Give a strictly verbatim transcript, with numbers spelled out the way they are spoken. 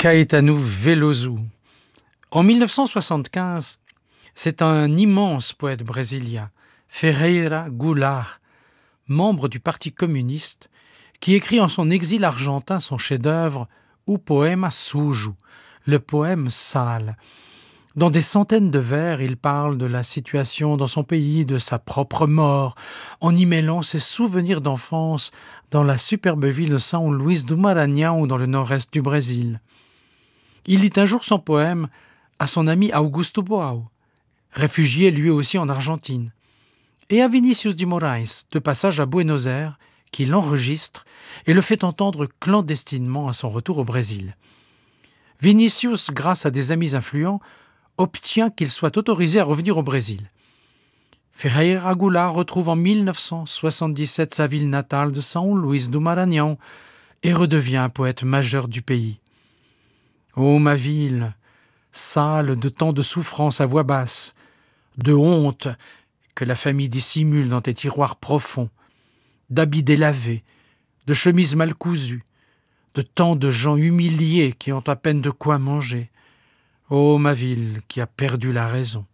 Caetano Veloso. En mille neuf cent soixante-quinze, c'est un immense poète brésilien, Ferreira Goulart, membre du Parti communiste, qui écrit en son exil argentin son chef-d'œuvre O Poema Sujo, le poème sale. Dans des centaines de vers, il parle de la situation dans son pays, de sa propre mort, en y mêlant ses souvenirs d'enfance dans la superbe ville de São Luís do Maranhão, dans le nord-est du Brésil. Il lit un jour son poème à son ami Augusto Boal, réfugié lui aussi en Argentine, et à Vinícius de Moraes, de passage à Buenos Aires, qui l'enregistre et le fait entendre clandestinement à son retour au Brésil. Vinícius, grâce à des amis influents, obtient qu'il soit autorisé à revenir au Brésil. Ferreira Goulart retrouve en mille neuf cent soixante-dix-sept sa ville natale de São Luís do Maranhão et redevient un poète majeur du pays. Ô ma ville, sale de tant de souffrances à voix basse, de honte que la famille dissimule dans tes tiroirs profonds, d'habits délavés, de chemises mal cousues, de tant de gens humiliés qui ont à peine de quoi manger. Ô ma ville qui a perdu la raison.